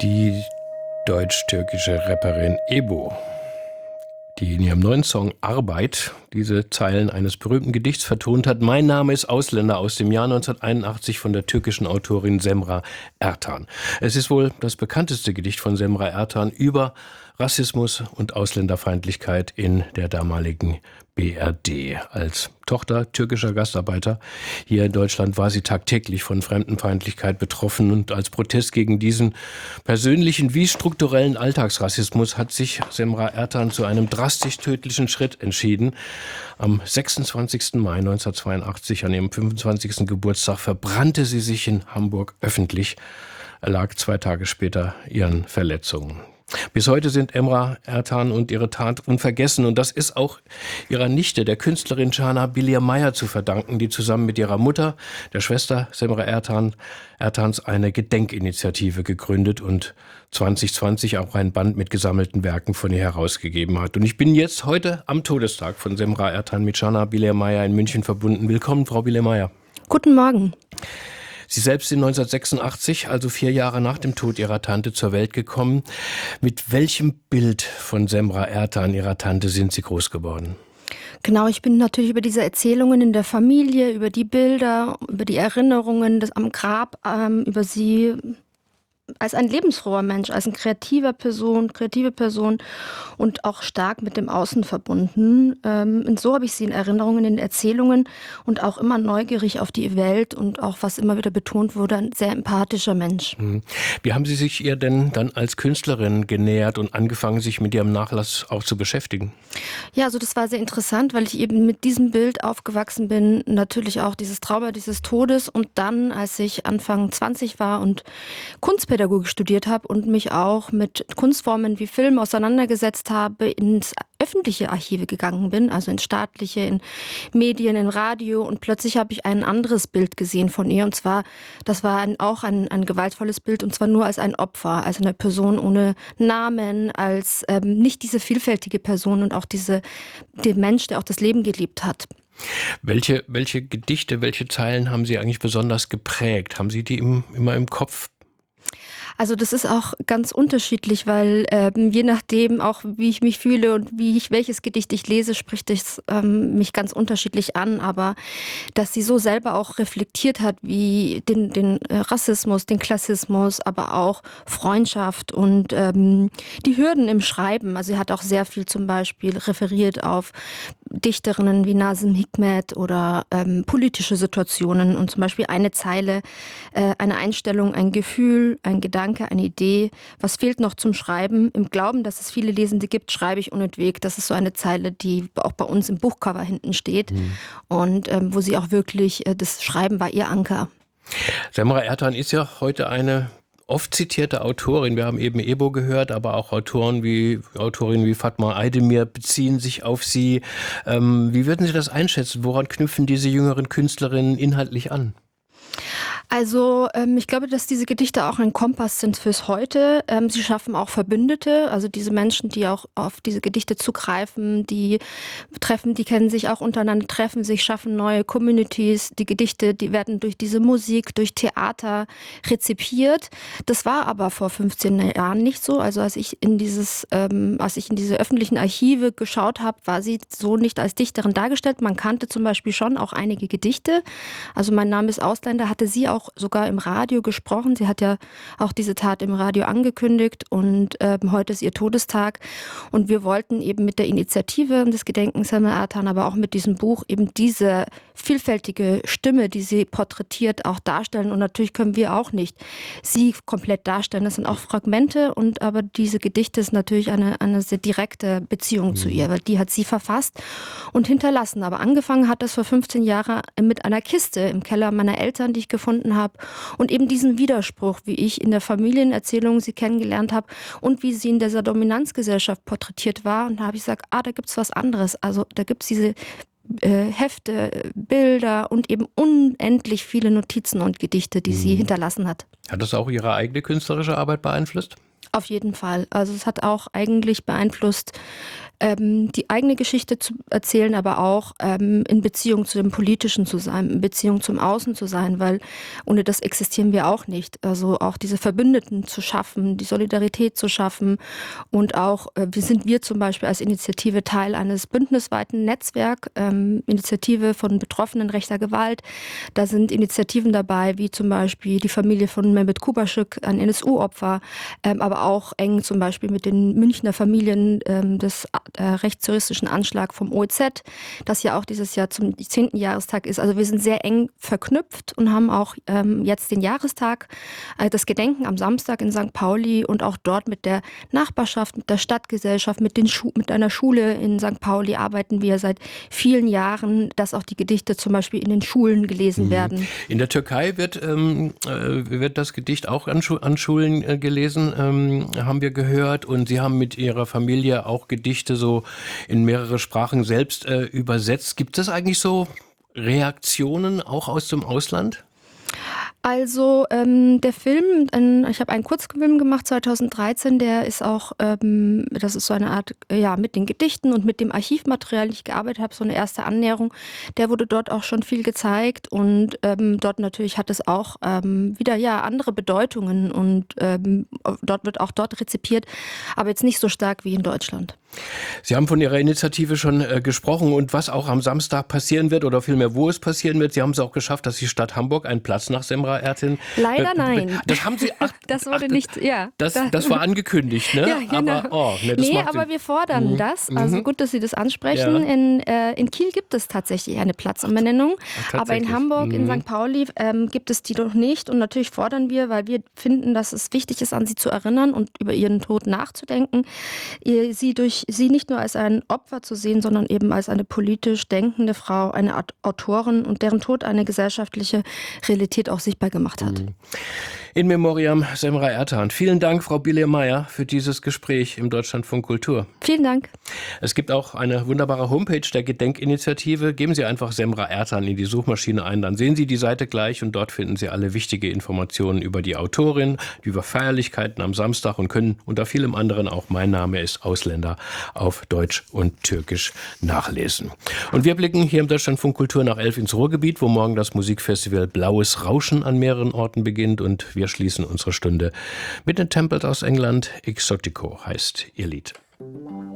Die deutsch-türkische Rapperin Ebru, die in ihrem neuen Song Arbeit diese Zeilen eines berühmten Gedichts vertont hat. Mein Name ist Ausländer aus dem Jahr 1981 von der türkischen Autorin Semra Ertan. Es ist wohl das bekannteste Gedicht von Semra Ertan über Rassismus und Ausländerfeindlichkeit in der damaligen BRD. Als Tochter türkischer Gastarbeiter hier in Deutschland war sie tagtäglich von Fremdenfeindlichkeit betroffen, und als Protest gegen diesen persönlichen wie strukturellen Alltagsrassismus hat sich Semra Ertan zu einem drastisch tödlichen Schritt entschieden. Am 26. Mai 1982, an ihrem 25. Geburtstag, verbrannte sie sich in Hamburg öffentlich, erlag 2 Tage später ihren Verletzungen. Bis heute sind Semra Ertan und ihre Tat unvergessen, und das ist auch ihrer Nichte, der Künstlerin Canan Bilir-Maya, zu verdanken, die zusammen mit ihrer Mutter, der Schwester Semra Ertans, eine Gedenkinitiative gegründet und 2020 auch ein Band mit gesammelten Werken von ihr herausgegeben hat. Und ich bin jetzt heute am Todestag von Semra Ertan mit Canan Bilir-Maya in München verbunden. Willkommen, Frau Bilir-Maya. Guten Morgen. Sie selbst sind 1986, also 4 Jahre nach dem Tod ihrer Tante, zur Welt gekommen. Mit welchem Bild von Semra Ertan, ihrer Tante, sind Sie groß geworden? Genau, ich bin natürlich über diese Erzählungen in der Familie, über die Bilder, über die Erinnerungen am Grab, über sie als ein lebensfroher Mensch, als eine kreative Person und auch stark mit dem Außen verbunden. Und so habe ich sie in Erinnerungen, in Erzählungen und auch immer neugierig auf die Welt und auch, was immer wieder betont wurde, ein sehr empathischer Mensch. Wie haben Sie sich ihr denn dann als Künstlerin genähert und angefangen, sich mit ihrem Nachlass auch zu beschäftigen? Ja, also das war sehr interessant, weil ich eben mit diesem Bild aufgewachsen bin. Natürlich auch dieses Trauma dieses Todes, und dann, als ich Anfang 20 war und Kunstpädagogik studiert habe und mich auch mit Kunstformen wie Film auseinandergesetzt habe, ins öffentliche Archive gegangen bin, also ins staatliche, in Medien, in Radio, und plötzlich habe ich ein anderes Bild gesehen von ihr, und zwar, das war auch ein gewaltvolles Bild, und zwar nur als ein Opfer, als eine Person ohne Namen, als nicht diese vielfältige Person und auch der Mensch, der auch das Leben geliebt hat. Welche Gedichte, welche Zeilen haben Sie eigentlich besonders geprägt? Haben Sie die immer im Kopf? Also das ist auch ganz unterschiedlich, weil je nachdem auch, wie ich mich fühle und welches Gedicht ich lese, spricht es mich ganz unterschiedlich an. Aber dass sie so selber auch reflektiert hat, wie den Rassismus, den Klassismus, aber auch Freundschaft und die Hürden im Schreiben. Also sie hat auch sehr viel zum Beispiel referiert auf Dichterinnen wie Nazım Hikmet oder politische Situationen, und zum Beispiel eine Zeile, eine Einstellung, ein Gefühl, ein Gedanke, eine Idee. Was fehlt noch zum Schreiben? Im Glauben, dass es viele Lesende gibt, schreibe ich unentwegt. Das ist so eine Zeile, die auch bei uns im Buchcover hinten steht. Und wo sie auch wirklich, das Schreiben war ihr Anker. Semra Ertan ist ja heute eine oft zitierte Autorin. Wir haben eben Ebru gehört, aber auch Autorinnen wie Fatma Aydemir beziehen sich auf sie. Wie würden Sie das einschätzen? Woran knüpfen diese jüngeren Künstlerinnen inhaltlich an? Also ich glaube, dass diese Gedichte auch ein Kompass sind fürs Heute. Sie schaffen auch Verbündete, also diese Menschen, die auch auf diese Gedichte zugreifen, die kennen sich auch untereinander, treffen sich, schaffen neue Communities. Die Gedichte, die werden durch diese Musik, durch Theater rezipiert. Das war aber vor 15 Jahren nicht so. Also als ich in diese öffentlichen Archive geschaut habe, war sie so nicht als Dichterin dargestellt. Man kannte zum Beispiel schon auch einige Gedichte. Also Mein Name ist Ausländer hatte sie auch sogar im Radio gesprochen. Sie hat ja auch diese Tat im Radio angekündigt, und heute ist ihr Todestag. Und wir wollten eben mit der Initiative des Gedenkens Semra Ertan, aber auch mit diesem Buch eben diese vielfältige Stimme, die sie porträtiert, auch darstellen. Und natürlich können wir auch nicht sie komplett darstellen. Das sind auch Fragmente, aber diese Gedichte ist natürlich eine sehr direkte Beziehung zu ihr, weil die hat sie verfasst und hinterlassen. Aber angefangen hat das vor 15 Jahren mit einer Kiste im Keller meiner Eltern, die ich gefunden habe, und eben diesen Widerspruch, wie ich in der Familienerzählung sie kennengelernt habe und wie sie in dieser Dominanzgesellschaft porträtiert war. Und da habe ich gesagt, da gibt es was anderes. Also da gibt es diese Hefte, Bilder und eben unendlich viele Notizen und Gedichte, die sie hinterlassen hat. Hat das auch Ihre eigene künstlerische Arbeit beeinflusst? Auf jeden Fall. Also es hat auch eigentlich beeinflusst, die eigene Geschichte zu erzählen, aber auch in Beziehung zu dem Politischen zu sein, in Beziehung zum Außen zu sein, weil ohne das existieren wir auch nicht. Also auch diese Verbündeten zu schaffen, die Solidarität zu schaffen und auch, sind wir zum Beispiel als Initiative Teil eines bündnisweiten Netzwerks, Initiative von Betroffenen rechter Gewalt. Da sind Initiativen dabei, wie zum Beispiel die Familie von Mehmet Kubaschuk, ein NSU-Opfer, aber auch eng zum Beispiel mit den Münchner Familien des rechtsterroristischen Anschlag vom OEZ, das ja auch dieses Jahr zum 10. Jahrestag ist. Also wir sind sehr eng verknüpft und haben auch jetzt den Jahrestag, das Gedenken am Samstag in St. Pauli und auch dort mit der Nachbarschaft, mit der Stadtgesellschaft, mit einer Schule in St. Pauli arbeiten wir seit vielen Jahren, dass auch die Gedichte zum Beispiel in den Schulen gelesen werden. In der Türkei wird das Gedicht auch an Schulen gelesen, haben wir gehört. Und Sie haben mit Ihrer Familie auch Gedichte so in mehrere Sprachen selbst übersetzt. Gibt es eigentlich so Reaktionen auch aus dem Ausland? Also der Film, ich habe einen Kurzfilm gemacht 2013, der ist auch, das ist so eine Art, mit den Gedichten und mit dem Archivmaterial, das ich gearbeitet habe, so eine erste Annäherung. Der wurde dort auch schon viel gezeigt und dort natürlich hat es auch wieder andere Bedeutungen und dort wird auch dort rezipiert, aber jetzt nicht so stark wie in Deutschland. Sie haben von Ihrer Initiative schon gesprochen und was auch am Samstag passieren wird oder vielmehr wo es passieren wird. Sie haben es auch geschafft, dass die Stadt Hamburg einen Platz nach Semra Ertin. Leider nein. Das haben Sie. Das wurde nicht. Ja. Das war angekündigt, ne? Ja, genau. Aber wir fordern das. Also gut, dass Sie das ansprechen. Ja. In Kiel gibt es tatsächlich eine Platzumbenennung, aber in Hamburg, in St. Pauli gibt es die noch nicht. Und natürlich fordern wir, weil wir finden, dass es wichtig ist, an sie zu erinnern und über ihren Tod nachzudenken. Sie nicht nur als ein Opfer zu sehen, sondern eben als eine politisch denkende Frau, eine Art Autorin und deren Tod eine gesellschaftliche Realität auch sichtbar gemacht hat. In Memoriam Semra Ertan. Vielen Dank, Frau Bieler-Meyer, für dieses Gespräch im Deutschlandfunk Kultur. Vielen Dank. Es gibt auch eine wunderbare Homepage der Gedenkinitiative. Geben Sie einfach Semra Ertan in die Suchmaschine ein, dann sehen Sie die Seite gleich und dort finden Sie alle wichtige Informationen über die Autorin, über Feierlichkeiten am Samstag und können unter vielem anderen auch Mein Name ist Ausländer auf Deutsch und Türkisch nachlesen. Und wir blicken hier im Deutschlandfunk Kultur nach 11 ins Ruhrgebiet, wo morgen das Musikfestival Blaues Rauschen an mehreren Orten beginnt und wir schließen unsere Stunde mit den Temples aus England. Exotico heißt ihr Lied.